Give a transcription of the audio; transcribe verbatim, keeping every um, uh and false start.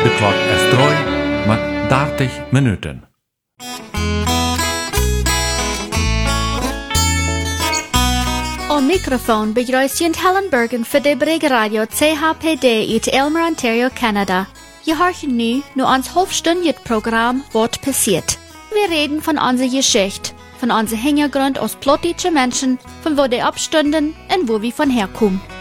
De klok is droi met dertig minuten. Am Mikrofon begrüßt Jent Helen Bergen für die Brigg Radio C H P D uit Aylmer, Ontario, Canada. Je horchen nu nur ans halbstündiges Programm Wort passiert. Wir reden von unserer Geschichte, von unserem Hintergrund als plottische Menschen, von wo die abstünden und wo wir von herkommen.